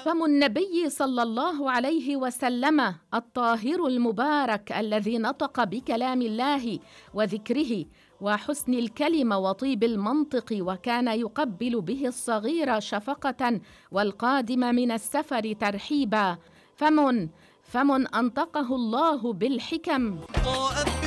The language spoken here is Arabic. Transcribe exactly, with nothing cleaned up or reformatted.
فم النبي صلى الله عليه وسلم الطاهر المبارك الذي نطق بكلام الله وذكره وحسن الكلمة وطيب المنطق، وكان يقبل به الصغير شفقة والقادم من السفر ترحيبا. فم فم أنطقه الله بالحكم.